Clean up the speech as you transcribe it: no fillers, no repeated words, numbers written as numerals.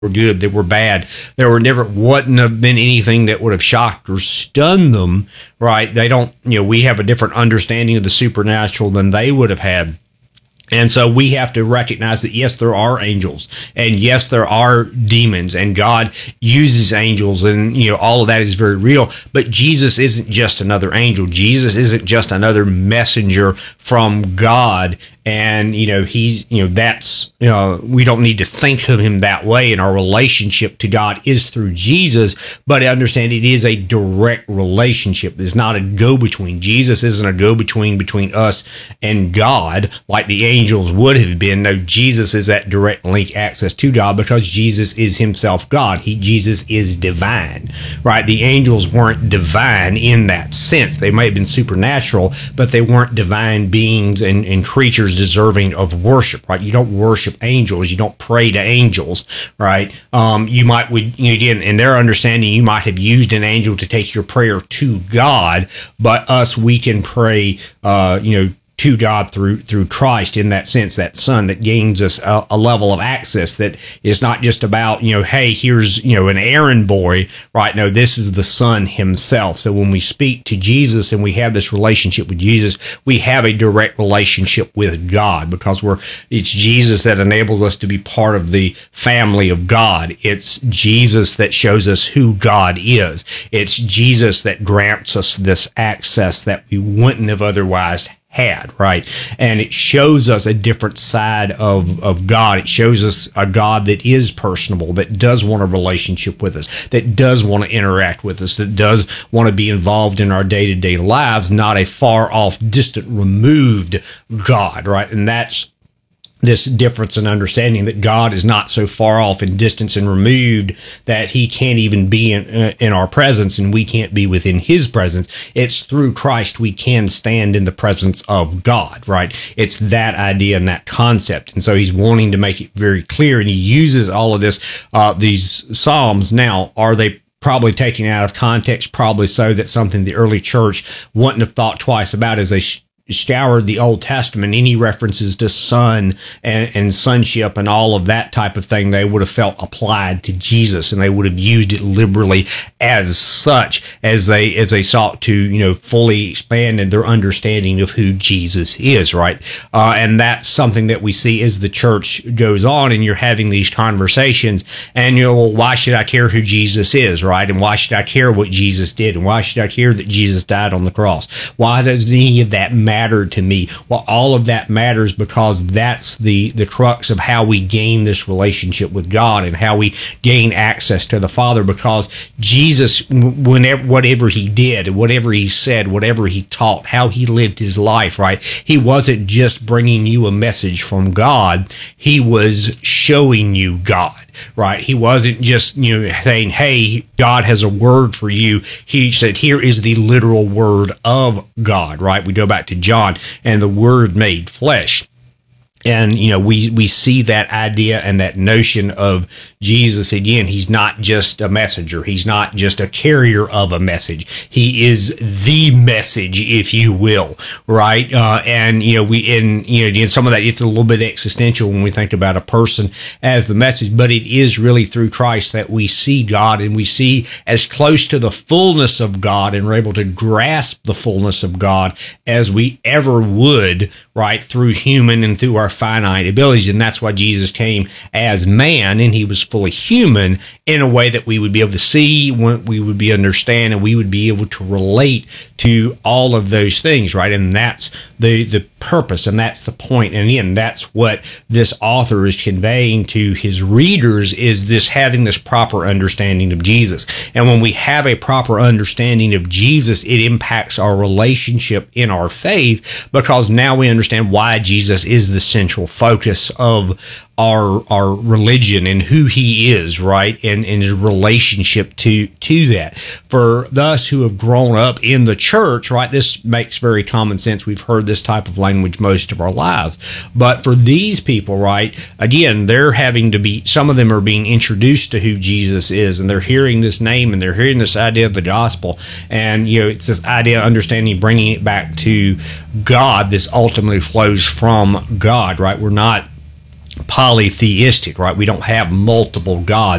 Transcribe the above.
were good, they were bad. There were never wouldn't have been anything that would have shocked or stunned them, right? They don't, we have a different understanding of the supernatural than they would have had. And so we have to recognize that, yes, there are angels, and yes, there are demons, and God uses angels, and, all of that is very real. But Jesus isn't just another angel. Jesus isn't just another messenger from God. And, he's, that's, we don't need to think of him that way. And our relationship to God is through Jesus, but I understand it is a direct relationship. It's not a go-between. Jesus isn't a go-between between us and God like the angels would have been. No, Jesus is that direct link access to God because Jesus is himself God. Jesus is divine, right? The angels weren't divine in that sense. They may have been supernatural, but they weren't divine beings and creatures deserving of worship, right? You don't worship angels. You don't pray to angels, right? You might, again, in their understanding, you might have used an angel to take your prayer to God, but we can pray, to God through Christ in that sense, that Son that gains us a level of access that is not just about, hey, here's, an errand boy, right? No, this is the Son himself. So when we speak to Jesus and we have this relationship with Jesus, we have a direct relationship with God because it's Jesus that enables us to be part of the family of God. It's Jesus that shows us who God is. It's Jesus that grants us this access that we wouldn't have otherwise had, right? And it shows us a different side of God. It shows us a God that is personable, that does want a relationship with us, that does want to interact with us, that does want to be involved in our day-to-day lives, not a far-off, distant, removed God, right? And that's this difference in understanding that God is not so far off in distance and removed that he can't even be in our presence and we can't be within his presence. It's through Christ we can stand in the presence of God, right? It's that idea and that concept. And so he's wanting to make it very clear, and he uses all of this, these Psalms. Now, are they probably taken out of context? Probably so. That's something the early church wouldn't have thought twice about as they scoured the Old Testament. Any references to son and sonship and all of that type of thing, they would have felt applied to Jesus, and they would have used it liberally as such as they sought to, fully expand in their understanding of who Jesus is, right? And that's something that we see as the church goes on, and you're having these conversations, and well, why should I care who Jesus is, right? And why should I care what Jesus did? And why should I care that Jesus died on the cross? Why does any of that matter to me? Well, all of that matters because that's the crux of how we gain this relationship with God and how we gain access to the Father, because Jesus, whatever he did, whatever he said, whatever he taught, how he lived his life, right? He wasn't just bringing you a message from God. He was showing you God, right? He wasn't just, saying, hey, God has a word for you. He said, here is the literal word of God, right? We go back to John, and the word made flesh. And, we see that idea and that notion of Jesus again. He's not just a messenger. He's not just a carrier of a message. He is the message, if you will, right? And some of that, it's a little bit existential when we think about a person as the message, but it is really through Christ that we see God, and we see as close to the fullness of God and we're able to grasp the fullness of God as we ever would, right? Through human and through our finite abilities. And that's why Jesus came as man, and he was fully human in a way that we would be able to see, we would be understand, and we would be able to relate to all of those things, right? And that's the purpose, and that's the point. And again, that's what this author is conveying to his readers, is this having this proper understanding of Jesus. And when we have a proper understanding of Jesus, it impacts our relationship in our faith, because now we understand why Jesus is the central focus of our religion and who he is, right? And his relationship to that. For us who have grown up in the church, right, this makes very common sense. We've heard this type of language most of our lives. But for these people, right, again, they're having to be, some of them are being introduced to who Jesus is, and they're hearing this name, and they're hearing this idea of the gospel. And, it's this idea of understanding, bringing it back to God. This ultimately flows from God, right? We're not polytheistic, right? We don't have multiple gods.